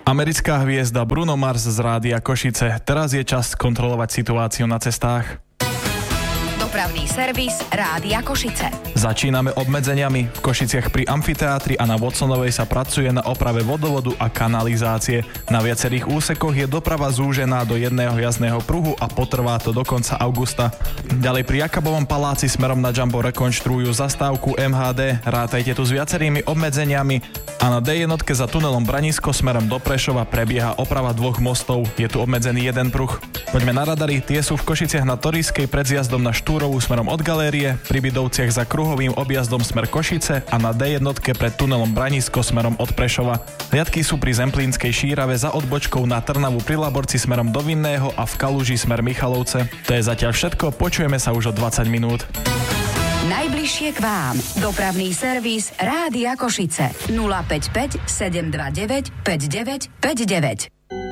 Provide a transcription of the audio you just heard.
Americká hviezda Bruno Mars z Rádia Košice. Teraz je čas kontrolovať situáciu na cestách. Dopravný servis Rádia Košice. Začíname obmedzeniami. V Košiciach pri amfiteátri a na Watsonovej sa pracuje na oprave vodovodu a kanalizácie. Na viacerých úsekoch je doprava zúžená do jedného jazdného pruhu a potrvá to do konca augusta. Ďalej pri Jakabovom paláci smerom na Jumbo rekonštruujú zastávku MHD. Rátajte tu s viacerými obmedzeniami. A na D1 za tunelom Branisko smerom do Prešova prebieha oprava dvoch mostov. Je tu obmedzený jeden pruh. Poďme na radary. Tie sú v Košiciach na Torískej pred zjazdom na Štúrovú smerom od Galérie, pri Bydovciach za kruhovým objazdom smer Košice a na D1 pred tunelom Branisko smerom od Prešova. Riadky sú pri Zemplínskej Šírave za odbočkou na Trnavu pri Laborci smerom do Vinného a v Kaluži smer Michalovce. To je zatiaľ všetko. Počujeme sa už o 20 minút. Najbližšie k vám. Dopravný servis Rádia Košice. 055 729 5959.